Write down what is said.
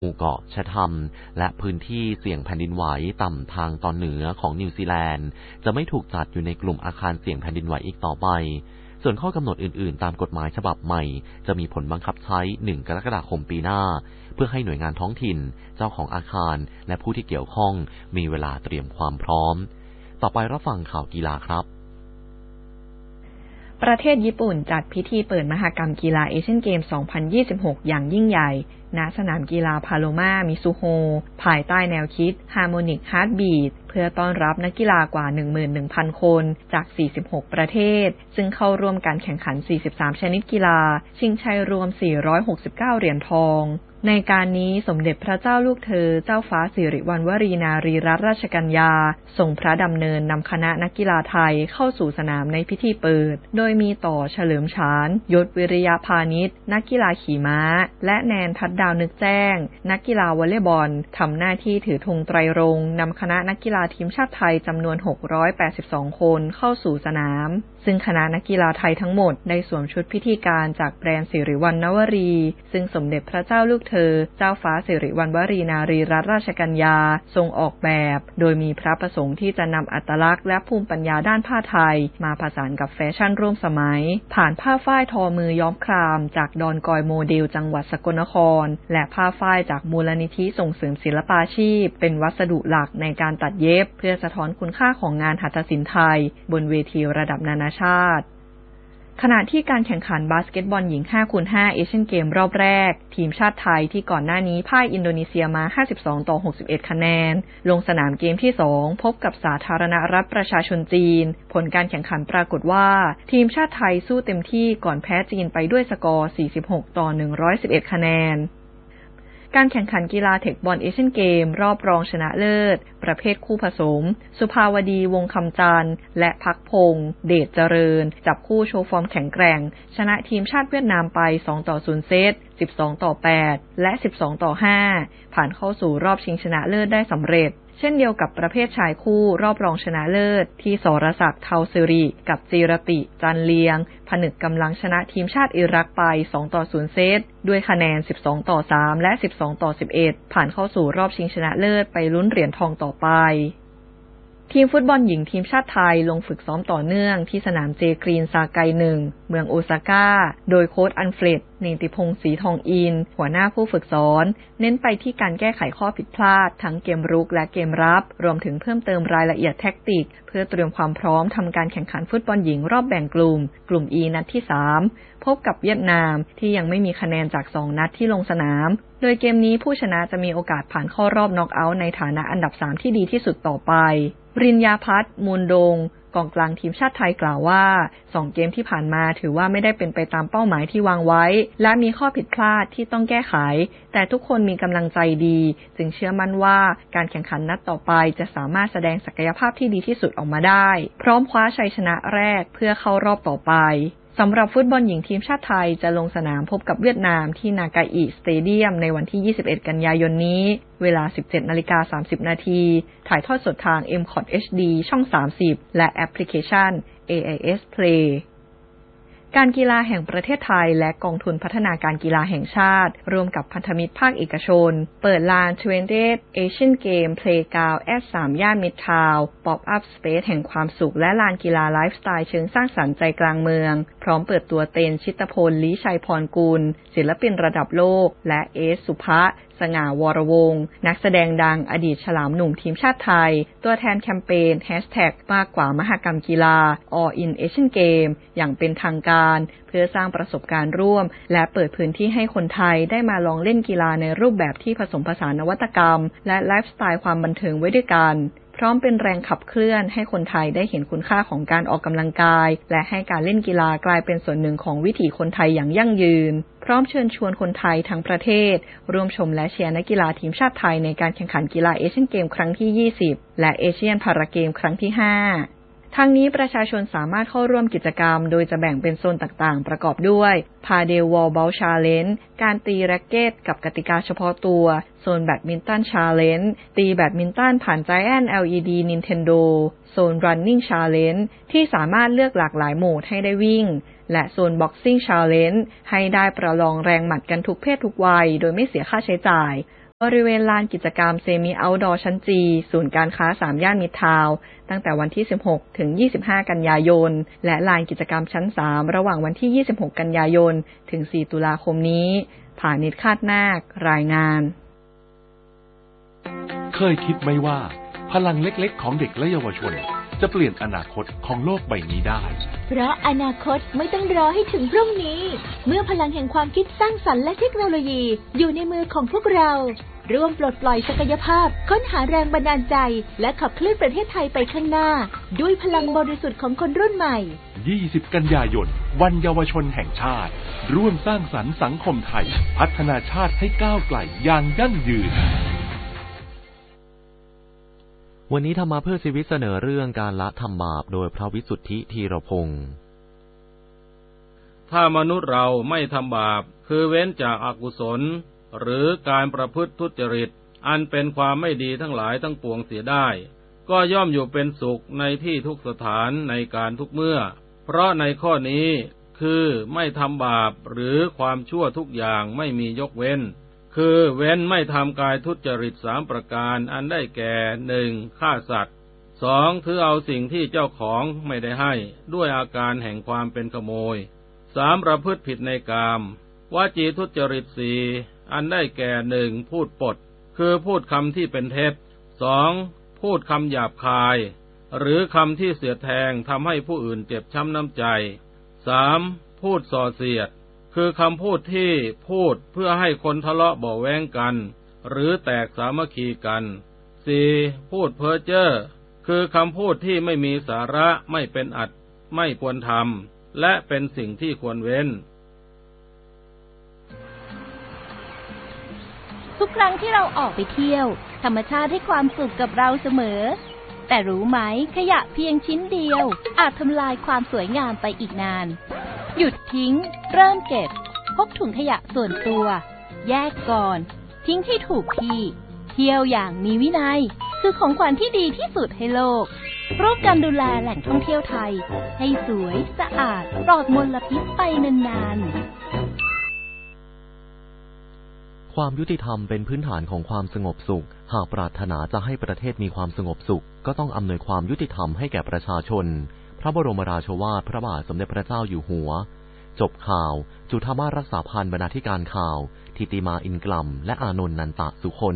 หมู่เกาะแชทัมและพื้นที่เสี่ยงแผ่นดินไหวต่ำทางตอนเหนือของนิวซีแลนด์จะไม่ถูกจัดอยู่ในกลุ่มอาคารเสี่ยงแผ่นดินไหวอีกต่อไปส่วนข้อกำหนดอื่นๆตามกฎหมายฉบับใหม่จะมีผลบังคับใช้1 กรกฎาคมปีหน้าเพื่อให้หน่วยงานท้องถิ่นเจ้าของอาคารและผู้ที่เกี่ยวข้องมีเวลาเตรียมความพร้อมต่อไปรับฟังข่าวกีฬาครับประเทศญี่ปุ่นจัดพิธีเปิดมหกรรมกีฬาเอเชียนเกม 2026 อย่างยิ่งใหญ่ณสนามกีฬาพาโลมามิซูโฮภายใต้แนวคิด Harmonic Heartbeat เพื่อต้อนรับนักกีฬากว่า 11,000 คนจาก 46 ประเทศซึ่งเข้าร่วมการแข่งขัน 43 ชนิดกีฬาชิงชัยรวม 469 เหรียญทองในการนี้สมเด็จพระเจ้าลูกเธอเจ้าฟ้าสิริวัณวรีนารีรัตนราชกัญญาทรงพระดำเนินนำคณะนักกีฬาไทยเข้าสู่สนามในพิธีเปิดโดยมีต่อเฉลิมฉานยศวิริยพานิชนักกีฬาขี่ม้าและแนนทัดดาวนึกแจ้งนักกีฬาวอลเลย์บอลทำหน้าที่ถือธงไตรรงค์นำคณะนักกีฬาทีมชาติไทยจำนวน682คนเข้าสู่สนามซึ่งคณะนักกีฬาไทยทั้งหมดได้สวมชุดพิธีการจากแบรนด์สิริวัณณวรีซึ่งสมเด็จพระเจ้าลูกเธอเจ้าฟ้าสิริวัณวรีนารีรัตนราชกัญญาทรงออกแบบโดยมีพระประสงค์ที่จะนำอัตลักษณ์และภูมิปัญญาด้านผ้าไทยมาผสานกับแฟชั่นร่วมสมัยผ่านผ้าฝ้ายทอมือย้อมครามจากดอนกอยโมเดลจังหวัดสกลนครและผ้าฝ้ายจากมูลนิธิส่งเสริมศิลปาชีพเป็นวัสดุหลักในการตัดเย็บเพื่อสะท้อนคุณค่าของงานหัตถศิลป์ไทยบนเวทีระดับนานาชาติขณะที่การแข่งขันบาสเกตบอลหญิง 5x5 เอเชียนเกมรอบแรกทีมชาติไทยที่ก่อนหน้านี้พ่ายอินโดนีเซียมา52-61คะแนนลงสนามเกมที่2พบกับสาธารณรัฐประชาชนจีนผลการแข่งขันปรากฏว่าทีมชาติไทยสู้เต็มที่ก่อนแพ้จีนไปด้วยสกอร์46-111คะแนนการแข่งขันกีฬาเทคบอลเอเชียนเกมรอบรองชนะเลิศประเภทคู่ผสมสุภาวดีวงคำจันทร์และพักพงษ์เดชเจริญจับคู่โชว์ฟอร์มแข็งแกร่งชนะทีมชาติเวียดนามไป2-0 เซต12-8และ12-5ผ่านเข้าสู่รอบชิงชนะเลิศได้สำเร็จเช่นเดียวกับประเภทชายคู่รอบรองชนะเลิศที่สรศักดิ์เทาสิริกับจีรติจันเลียงผนึกกำลังชนะทีมชาติอิรักไป2-0 เซตด้วยคะแนน12-3และ12-11ผ่านเข้าสู่รอบชิงชนะเลิศไปลุ้นเหรียญทองต่อไปทีมฟุตบอลหญิงทีมชาติไทยลงฝึกซ้อมต่อเนื่องที่สนามเจกรีนซาไก1เมืองโอซาก้าโดยโค้ชอันเฟรดนิติพงศ์ศรีทองอินหัวหน้าผู้ฝึกสอนเน้นไปที่การแก้ไขข้อผิดพลาดทั้งเกมรุกและเกมรับรวมถึงเพิ่มเติมรายละเอียดแท็กติกเพื่อเตรียมความพร้อมทำการแข่งขันฟุตบอลหญิงรอบแบ่งกลุ่ม E นัดที่3พบกับเวียดนามที่ยังไม่มีคะแนนจาก2นัดที่ลงสนามโดยเกมนี้ผู้ชนะจะมีโอกาสผ่านเข้ารอบน็อกเอาท์ในฐานะอันดับ3ที่ดีที่สุดต่อไปรินยาพัฒน์มูลดงกองกลางทีมชาติไทยกล่าวว่า2เกมที่ผ่านมาถือว่าไม่ได้เป็นไปตามเป้าหมายที่วางไว้และมีข้อผิดพลาดที่ต้องแก้ไขแต่ทุกคนมีกำลังใจดีจึงเชื่อมั่นว่าการแข่งขันนัดต่อไปจะสามารถแสดงศักยภาพที่ดีที่สุดออกมาได้พร้อมคว้าชัยชนะแรกเพื่อเข้ารอบต่อไปสำหรับฟุตบอลหญิงทีมชาติไทยจะลงสนามพบกับเวียดนามที่นากาอิสเตเดียมในวันที่21กันยายนนี้เวลา 17:30 น.ถ่ายทอดสดทาง MCOT HD ช่อง30และแอปพลิเคชัน AIS Playการกีฬาแห่งประเทศไทยและกองทุนพัฒนาการกีฬาแห่งชาติร่วมกับพันธมิตรภาคเอกชนเปิดลาน 20th Asian Game Playground at 3 ย่านมิตรทาวน์ Pop-up Space แห่งความสุขและลานกีฬาไลฟ์สไตล์เชิงสร้างสรรค์ใจกลางเมืองพร้อมเปิดตัวเตนชิตพล ลี้ชัยพรกุลศิลปินระดับโลกและเอสสุภะสง่าวรวงศ์นักแสดงดังอดีตฉลามหนุ่มทีมชาติไทยตัวแทนแคมเปญ มากกว่ามหกรรมกีฬา All in Asian Game อย่างเป็นทางการเพื่อสร้างประสบการณ์ร่วมและเปิดพื้นที่ให้คนไทยได้มาลองเล่นกีฬาในรูปแบบที่ผสมผสานนวัตกรรมและไลฟ์สไตล์ความบันเทิงไว้ด้วยกันพร้อมเป็นแรงขับเคลื่อนให้คนไทยได้เห็นคุณค่าของการออกกำลังกายและให้การเล่นกีฬากลายเป็นส่วนหนึ่งของวิถีคนไทยอย่างยั่งยืนพร้อมเชิญชวนคนไทยทั้งประเทศร่วมชมและเชียร์นักกีฬาทีมชาติไทยในการแข่งขันกีฬาเอเชียนเกมครั้งที่20และเอเชียนพาราเกมครั้งที่5ทั้งนี้ประชาชนสามารถเข้าร่วมกิจกรรมโดยจะแบ่งเป็นโซนต่างๆประกอบด้วยพาเดลวอลเบลชาเลนจ์การตีแร็คเก็ตกับกติกาเฉพาะตัวโซนแบดมินตันชาเลนจ์ตีแบดมินตันผ่าน Giant LED Nintendo โซน Running Challenge ที่สามารถเลือกหลากหลายโหมดให้ได้วิ่งและโซน Boxing Challenge ให้ได้ประลองแรงหมัดกันทุกเพศทุกวัยโดยไม่เสียค่าใช้จ่ายบริเวณลานกิจกรรมเซมิเอาท์ดอร์ชั้นจีศูนย์การค้า3ย่านมิตรทาวน์ตั้งแต่วันที่16ถึง25กันยายนและลานกิจกรรมชั้น3ระหว่างวันที่26กันยายนถึง4ตุลาคมนี้ผานิชคาดนาครายงานเคยคิดไหมว่าพลังเล็กๆของเด็กและเยาวชนจะเปลี่ยนอนาคตของโลกใบนี้ได้เพราะอนาคตไม่ต้องรอให้ถึงพรุ่งนี้เมื่อพลังแห่งความคิดสร้างสรรค์และเทคโนโลยีอยู่ในมือของพวกเราร่วมปลดปล่อยศักยภาพค้นหาแรงบันดาลใจและขับเคลื่อนประเทศไทยไปข้างหน้าด้วยพลังบริสุทธิ์ของคนรุ่นใหม่ 20กันยายนวันเยาวชนแห่งชาติร่วมสร้างสรรค์สังคมไทยพัฒนาชาติให้ก้าวไกลอย่างยั่งยืนวันนี้ธรรมะเพื่อชีวิตเสนอเรื่องการละทำบาปโดยพระวิสุทธิธีรพงศ์ถ้ามนุษย์เราไม่ทำบาปคือเว้นจากอกุศลหรือการประพฤติทุจริตอันเป็นความไม่ดีทั้งหลายทั้งปวงเสียได้ก็ย่อมอยู่เป็นสุขในที่ทุกสถานในการทุกเมื่อเพราะในข้อนี้คือไม่ทำบาปหรือความชั่วทุกอย่างไม่มียกเว้นคือเว้นไม่ทำกายทุจริต3ประการอันได้แก่ 1. ฆ่าสัตว์ 2. ถือเอาสิ่งที่เจ้าของไม่ได้ให้ด้วยอาการแห่งความเป็นขโมย 3. ประพฤติผิดในกามวจีทุจริต 4. อันได้แก่ 1. พูดปดคือพูดคำที่เป็นเท็จ 2. พูดคำหยาบคายหรือคำที่เสียดแทงทำให้ผู้อื่นเจ็บช้ำน้ำใจ 3. พูดส่อเสียดคือคำพูดที่พูดเพื่อให้คนทะเลาะเบาะแว้งกันหรือแตกสามัคคีกัน 4. พูดเพ้อเจ้อคือคำพูดที่ไม่มีสาระไม่เป็นอัตไม่ควรทำและเป็นสิ่งที่ควรเว้นทุกครั้งที่เราออกไปเที่ยวธรรมชาติให้ความสุขกับเราเสมอแต่รู้ไหมขยะเพียงชิ้นเดียวอาจทำลายความสวยงามไปอีกนานหยุดทิ้งเริ่มเก็บพกถุงขยะส่วนตัวแยกก่อนทิ้งให้ถูกที่เที่ยวอย่างมีวินัยคือของขวัญที่ดีที่สุดให้โลกร่วมกันดูแลแหล่งท่องเที่ยวไทยให้สวยสะอาดปลอดมลพิษไปนานๆความยุติธรรมเป็นพื้นฐานของความสงบสุขหากปรารถนาจะให้ประเทศมีความสงบสุขก็ต้องอำนวยความยุติธรรมให้แก่ประชาชนพระบรมราโชวาทพระบาทสมเด็จพระเจ้าอยู่หัวจบข่าวจุฑามาสรักษาพันธ์บรรณาธิการข่าวทิติมาอินกลัมและอานนท์นันตะสุคน